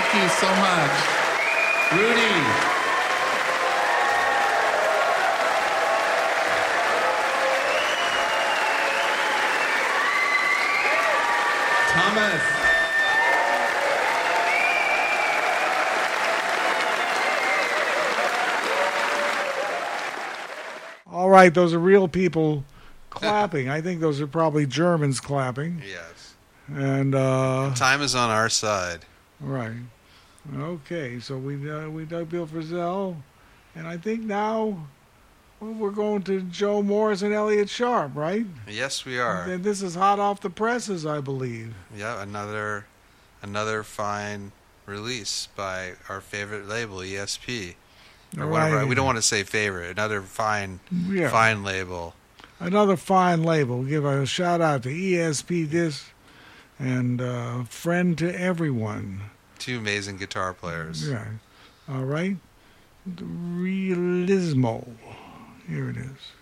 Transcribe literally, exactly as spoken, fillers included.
Thank you so much. Rudy. Thomas. All right, those are real people clapping. I think those are probably Germans clapping. Yes. And uh, time is on our side. Right. Okay, so we uh, we dug Bill Frisell, and I think now well, we're going to Joe Morris and Elliott Sharp, right? Yes, we are. And this is hot off the presses, I believe. Yeah, another another fine release by our favorite label, E S P. Or Right. one of our, we don't want to say favorite. Another fine, Yeah. fine label. Another fine label. Give a shout out to E S P Disc and uh, friend to everyone. Two amazing guitar players. Yeah. All right. The Realismo. Here it is.